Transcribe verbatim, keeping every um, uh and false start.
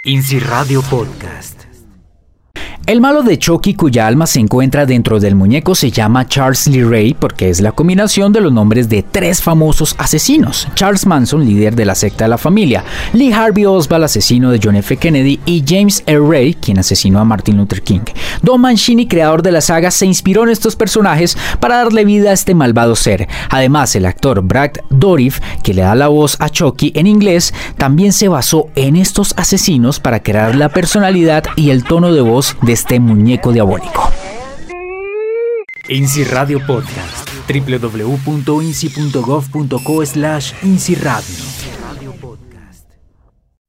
INSI Radio Podcast. El malo de Chucky, cuya alma se encuentra dentro del muñeco, se llama Charles Lee Ray porque es la combinación de los nombres de tres famosos asesinos: Charles Manson, líder de la secta de la familia; Lee Harvey Oswald, asesino de John F. Kennedy; y James Earl Ray, quien asesinó a Martin Luther King. Don Mancini, creador de la saga, se inspiró en estos personajes para darle vida a este malvado ser. Además, el actor Brad Dourif, que le da la voz a Chucky en inglés, también se basó en estos asesinos para crear la personalidad y el tono de voz de este muñeco diabólico. INSI Radio Podcast. doble u doble u doble u punto insi punto gov punto co slash INSI Radio.